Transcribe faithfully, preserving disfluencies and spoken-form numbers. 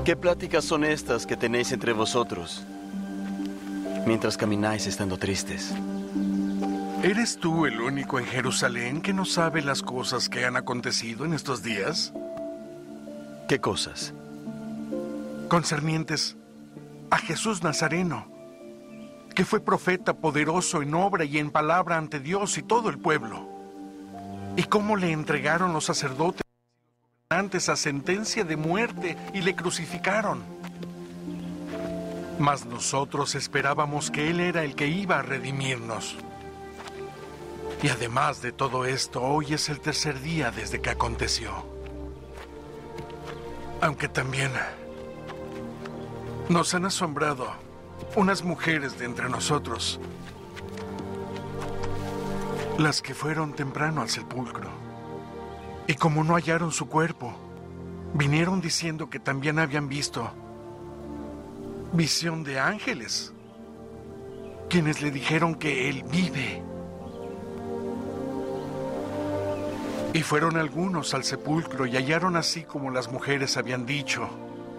¿Qué pláticas son estas que tenéis entre vosotros mientras camináis estando tristes? ¿Eres tú el único en Jerusalén que no sabe las cosas que han acontecido en estos días? ¿Qué cosas? Concernientes a Jesús Nazareno, que fue profeta poderoso en obra y en palabra ante Dios y todo el pueblo. Y cómo le entregaron los sacerdotes antes a sentencia de muerte y le crucificaron. Mas nosotros esperábamos que Él era el que iba a redimirnos. Y además de todo esto, hoy es el tercer día desde que aconteció. Aunque también nos han asombrado unas mujeres de entre nosotros, las que fueron temprano al sepulcro. Y como no hallaron su cuerpo, vinieron diciendo que también habían visto visión de ángeles, quienes le dijeron que Él vive. Y fueron algunos al sepulcro y hallaron así como las mujeres habían dicho,